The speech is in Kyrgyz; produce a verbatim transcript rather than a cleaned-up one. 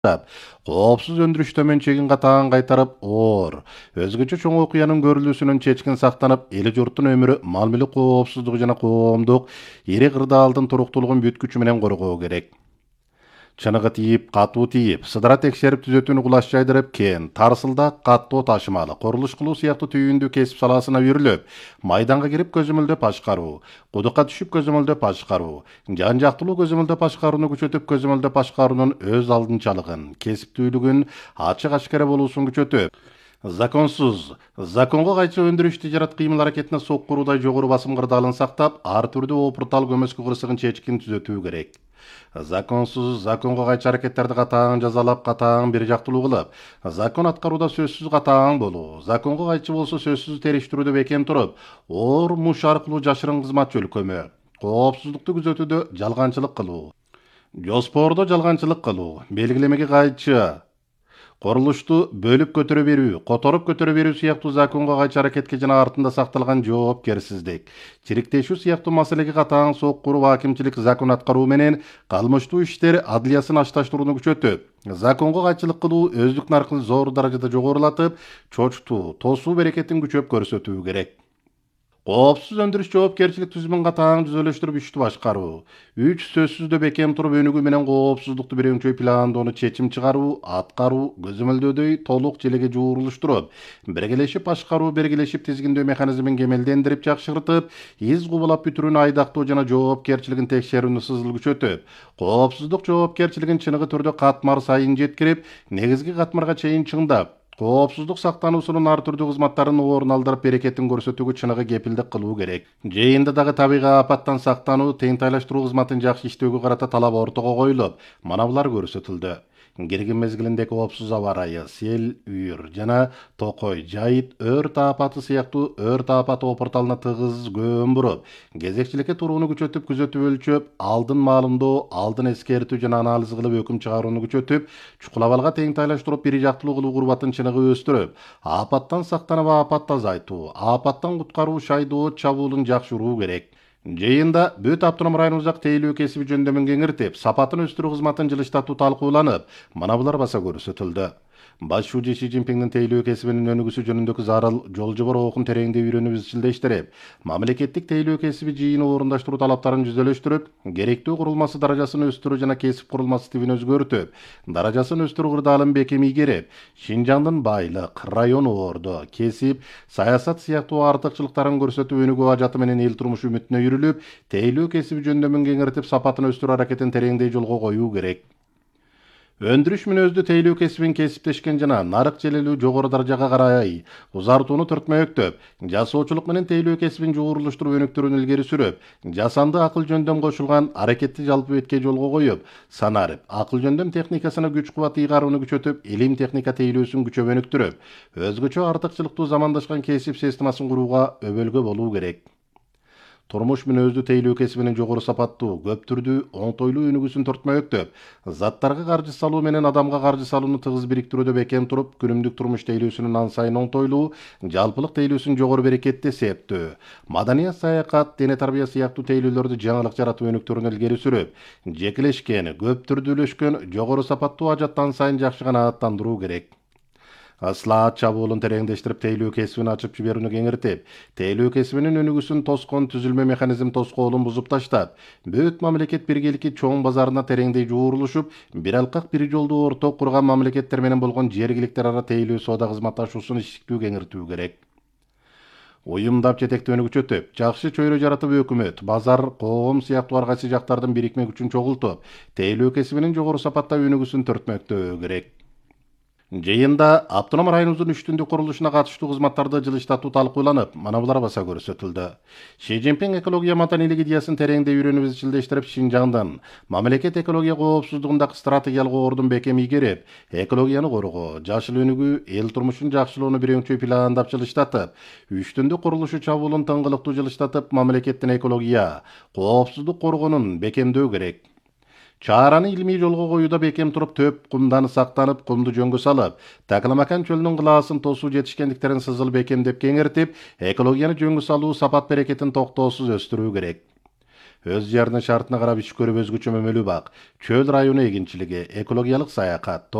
коопсуз өндүрүш төмөнчөгүн катаан кайтарып, оор, өзгөчө чоң окуянын көрүлүүсүнөн чечкин сактанып, эли журттун өмүрү, мал мүлүк коопсуздугу жана коомдук ири кырдаалдын туруктуулугун бүткүчү менен коргоо керек. Чыныгы тийип, катуу тийип, сыдыра текшерип түзөтүүнү кулаш жайдырып, кен, тарсылдак, каттоо ташымалы, курулуш кылуу сыяктуу түйүндүү кесип саласына үйрүлүп, майданга кирип көзөмөлдөп ашкаруу, кудукка түшүп көзөмөлдөп ашкаруу, жан жактылуу көзөмөлдөп ашкарууну күчөтүп, көзөмөлдөп ашкаруунун өз алдынчалыгын, кесиптүүлүгүн, ачык ашкара болуусун күчөтүп, законсуз, законго кайчы өндүрүш тижарат кыймыл аракетине соккуруудай жогору басым кырдаалын сактап, ар түрдүү опуртал көмөскө кырсыгын чечкин түзөтүү керек. Законсуз, законго кайчы аракеттерди катаан жазалап, катаан бир жактылуу кылып, закон аткарууда сөзсүз катаан болуу, законго кайчы болсо сөзсүз териштирүүдө бекем туруп, оор муш аркылуу жашырын кызмат жөлкөмө, коопсуздукту күзөтүүдө жалганчылык кылуу, жоспордо жалганчылык кылуу, белгилемеге кайчы курулушту бөлүп көтөрө берүү, которуп көтөрө берүү сыяктуу законго кайчы аракетке жана артында сакталган жоопкерсиздик, чириктешүү сыяктуу маселеге катаан соккуруп акимчилик закон аткаруу менен кылмыштуу иштер адлиясын ашташтырууну күчөтүп, законго кайчылык кылуу өздүк наркын зор даражада жогорулатып, чочтуу, тосуу берекетин күчөп көрсөтүү керек. Коопсуз өндүрүш жоопкерчилик түзүмүн катаан түзөлүштүрүп иштүү башкаруу. үч сөзсүздө бекем туруп өнүгүү менен коопсуздукту бирөңчөй пландоону чечим чыгаруу, аткаруу, көзөмөлдөөдөй толук желеге жуурулуштуруп, биргелешип башкаруу, биргелешип тизгиндөө механизмин кемелдендирип жакшыртып, из кубулап бүтүрүүнү айдактоо жана жоопкерчилигин текшерүүнү сызыл күчөтүп, коопсуздук жоопкерчилигин чыныгы түрдө катмар сайын жеткирип, негизги катмарга чейин чыңдап, коопсуздук сактануусунун ар түрдүү кызматтарын орун алдырып берекетин көрсөтүүгө чыныгы кепилдик кылуу керек. Жыйында дагы табигый апаттан сактануу, теңтайлаштыруу кызматын жакшы иштөөгө карата талап ортого коюлуп, мына булар көрсөтүлдү. Киргин мезгилинде коопсуз аба ырайы, сел, үйүр жана токой, жайыт, өрт апаты сыяктуу өрт апаты опурталына тыгыз көөн буруп, кезекчиликке турууну күчөтүп, күзөтүп өлчөп, алдын маалымдоо, алдын эскертүү жана анализ кылып өкүм чыгарууну күчөтүп, чукулабалга теңтайлаштырып бир жактылуу кылуу курбатын чыныгы өстүрүп, апаттан сактанып апатты азайтуу, апаттан куткаруу шайдоо чабуулун жакшыруу керек. Жыйында бүт автоном районубуздагы тейлөө кесиби жөндөмүн кеңиртип, сапатын өстүрүү кызматын жылыштатуу талкууланып, мына булар баса көрсөтүлдү. Баш шүүжө Си Цзиньпиндин тейлөө кесибинин өнүгүүсү жөнүндөгү зарыл жол жобор окун тереңдей үйрөнүп изчилдештирип, мамлекеттик тейлөө кесиби жыйыны орундаштыруу талаптарын жүзөлөштүрүп, керектүү курулмасы даражасын өстүрүү жана кесип курулмасы тибин өзгөртүп, даражасын өстүрүү кырдаалын бекем ийгерип, Шинжаңдын байлык, район ордо, кесип, саясат сыяктуу артыкчылыктарын көрсөтүп, өнүгүү ажаты менен эл турмушу үмүтүнө үйрүлүп, тейлөө кесиби жөндөмүн кеңиртип, сапатын өстүрүү аракетин тереңдей жолго коюу керек. Өндүрүш мүнөздүү тейлөө кесибин кесиптешкен жана нарык желелүү жогору даражага карай узартууну түртмөктөп, жасоочулук менен тейлөө кесибин жуурулуштуруп өнүктүрүүнү илгери сүрүп, жасанды акыл жөндөм кошулган аракетти жалпы бетке жолго коюп, санарып, акыл жөндөм техникасына күч кубат ыйгарууну күчөтүп, илим техника тейлөөсүн күчөп өнүктүрүп, өзгөчө артыкчылыктуу замандашкан кесип системасын курууга өбөлгө болуу керек. Турмуш мүнөздүү тейлөө кесибинин жогору сапаттуу, көп түрдүү, оңтойлуу өнүгүүсүн төртмөктөп, заттарга каржы салуу менен адамга каржы салууну тыгыз бириктирүүдө бекем туруп, күнүмдүк турмуш тейлөөсүнүн ан сайын оңтойлуу, жалпылык тейлөөсүн жогору берекетти эсептөө, маданият саякат, дене тарбия сыяктуу тейлөөлөрдү жаңылык жаратып өнүктүрүүнү илгери сүрүп, жекелешкен, көп түрдүүлөшкөн, жогору сапаттуу ажатты ан сайын жакшы канааттандыруу керек. Аслаат чабуулун тереңдештирип, тейлөө кесибин ачып жиберүүнү кеңиртип, тейлөө кесибинин өнүгүүсүн тоскон түзүлмө механизм тоскоолун бузуп таштап, бүт мамлекет биргеликки чоң базарына тереңдей жуурулушуп, бир алкак бир жолду орток курган мамлекеттер менен болгон жергиликтер ара тейлөө соода кызматташуусун иштиктүү кеңиртүү керек. Уюмдап жетектөөнү күчөтүп, жакшы чөйрө жаратып өкмөт, базар, коом сыяктуу ар кайсы жактардын бирикме күчүн чогултуп, тейлөө кесибинин жогору сапатта өнүгүүсүн төртмөктөө керек. Жыйында автоном районубуздун үч түндүк курулушуна катыштуу кызматтарды жылыштатуу талкууланып, мана булар баса көрсөтүлдү. Си Цзиньпин экология маданийлик идеясын тереңдей үйрөнүп изчилдештирип, Шинжаңдын мамлекет экология коопсуздугундагы стратегиялык ордун бекем ийгерип, экологияны коргоо, жашыл өнүгүү, эл турмушун жакшылоону бирөңчөй пландап жылыштатып, үч түндүк курулушу чабуулун тыңгылыктуу жылыштатып, мамлекеттин экология, коопсуздук коргоонун бекемдөө керек. Чаараны илмий жолго коюуда бекем туруп, төп кумдан сактанып, кумду жөнгө салып, Такаламакан чөлүнүн кылаасын тосуу жетишкендиктерин сызыл бекемдеп кеңиртип, экологияны жөнгө салуу, сапат берекетин токтоосуз өстүрүү керек. өз жеринин шартына карап иш көрүп өзгөчө мөмөлүү бак, чөл району эгинчилиги, экологиялык саякат,